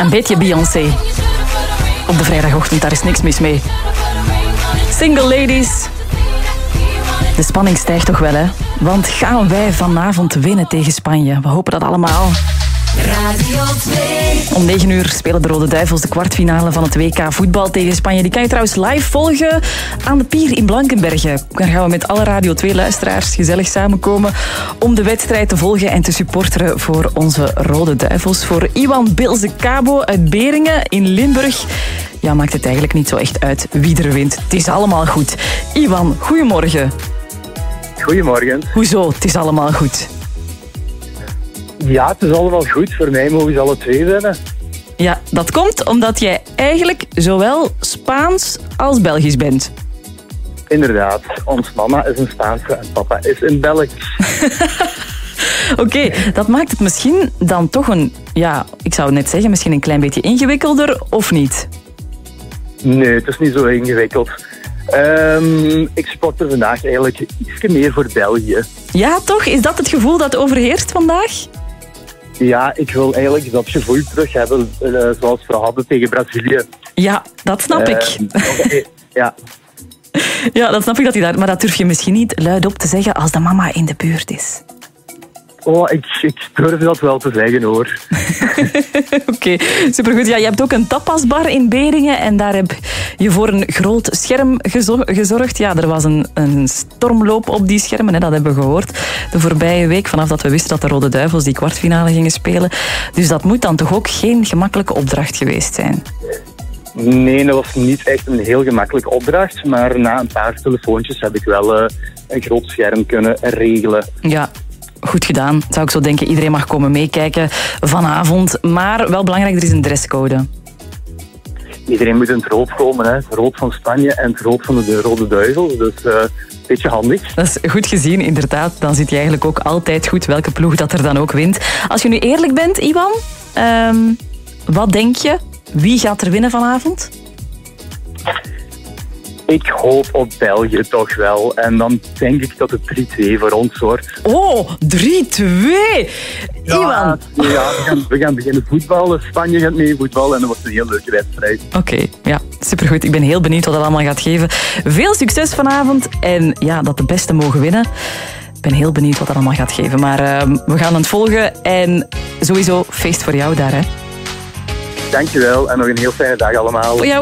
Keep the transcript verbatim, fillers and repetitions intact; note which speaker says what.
Speaker 1: Een beetje Beyoncé. Op de vrijdagochtend, daar is niks mis mee. Single ladies. De spanning stijgt toch wel, hè? Want gaan wij vanavond winnen tegen Spanje? We hopen dat allemaal.
Speaker 2: Radio twee.
Speaker 1: Om negen uur spelen de Rode Duivels de kwartfinale van het W K voetbal tegen Spanje. Die kan je trouwens live volgen aan de pier in Blankenberge. Daar gaan we met alle Radio twee luisteraars gezellig samenkomen om de wedstrijd te volgen en te supporteren voor onze Rode Duivels. Voor Iwan Bilze Cabo uit Beringen in Limburg. Ja, maakt het eigenlijk niet zo echt uit wie er wint. Het is allemaal goed. Iwan, goedemorgen.
Speaker 3: Goedemorgen.
Speaker 1: Hoezo? Het is allemaal goed.
Speaker 3: Ja, het is allemaal goed. Voor mij mogen ze alle twee winnen.
Speaker 1: Ja, dat komt omdat jij eigenlijk zowel Spaans als Belgisch bent.
Speaker 3: Inderdaad. Ons mama is een Spaanse en papa is een Belg.
Speaker 1: Oké, okay, dat maakt het misschien dan toch een, ja, ik zou net zeggen, misschien een klein beetje ingewikkelder, of niet?
Speaker 3: Nee, het is niet zo ingewikkeld. Um, ik supporter vandaag eigenlijk iets meer voor België.
Speaker 1: Ja, toch? Is dat het gevoel dat overheerst vandaag?
Speaker 3: Ja, ik wil eigenlijk dat gevoel terug hebben, uh, zoals we hadden tegen Brazilië.
Speaker 1: Ja, dat snap uh, ik.
Speaker 3: Okay, ja.
Speaker 1: Ja, dat snap ik dat hij daar... Maar dat durf je misschien niet luidop te zeggen als de mama in de buurt is.
Speaker 3: Oh, ik, ik durf dat wel te zeggen, hoor.
Speaker 1: Oké, okay, supergoed. Ja, je hebt ook een tapasbar in Beringen en daar heb je voor een groot scherm gezorgd. Ja, er was een, een stormloop op die schermen, hè, dat hebben we gehoord de voorbije week, vanaf dat we wisten dat de Rode Duivels die kwartfinale gingen spelen. Dus dat moet dan toch ook geen gemakkelijke opdracht geweest zijn?
Speaker 3: Nee, dat was niet echt een heel gemakkelijke opdracht, maar na een paar telefoontjes heb ik wel uh, een groot scherm kunnen regelen.
Speaker 1: Ja. Goed gedaan, zou ik zo denken. Iedereen mag komen meekijken vanavond. Maar wel belangrijk, er is een dresscode.
Speaker 3: Iedereen moet in het rood komen. Hè. Het rood van Spanje en het rood van de Rode Duivels. Dus uh, een beetje handig.
Speaker 1: Dat is goed gezien, inderdaad. Dan zit je eigenlijk ook altijd goed welke ploeg dat er dan ook wint. Als je nu eerlijk bent, Iwan, um, wat denk je? Wie gaat er winnen vanavond?
Speaker 3: Ik hoop op België toch wel. En dan denk ik dat het drie twee voor ons wordt.
Speaker 1: Oh, drie twee!
Speaker 3: Ja,
Speaker 1: Iwan!
Speaker 3: Ja, we gaan, we gaan beginnen voetballen. Spanje gaat mee voetballen en dat wordt een heel leuke wedstrijd.
Speaker 1: Oké, okay, ja, supergoed. Ik ben heel benieuwd wat dat allemaal gaat geven. Veel succes vanavond en ja, dat de beste mogen winnen. Ik ben heel benieuwd wat dat allemaal gaat geven. Maar uh, we gaan het volgen en sowieso feest voor jou daar, hè.
Speaker 3: Dankjewel en nog een heel fijne dag allemaal.
Speaker 1: Voor jou